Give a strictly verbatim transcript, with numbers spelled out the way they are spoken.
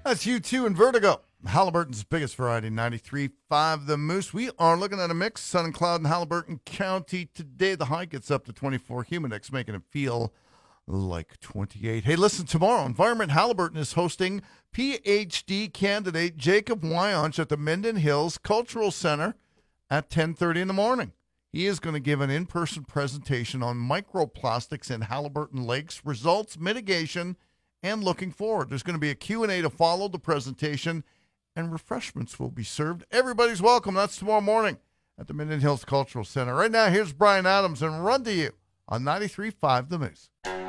That's U two and Vertigo. Halliburton's biggest variety, ninety-three point five The Moose. We are looking at a mix, sun and cloud in Halliburton County today. The high gets up to twenty-four. Humidex making it feel like twenty-eight. Hey, listen, tomorrow, Environment Halliburton is hosting P H D candidate Jacob Wyonch at the Minden Hills Cultural Center at ten thirty in the morning. He is going to give an in-person presentation on microplastics in Halliburton lakes, results, mitigation, and looking forward. There's going to be a Q and A to follow the presentation, and refreshments will be served. Everybody's welcome. That's tomorrow morning at the Minden Hills Cultural Center. Right now, here's Brian Adams and Run to You on ninety-three point five The Moose.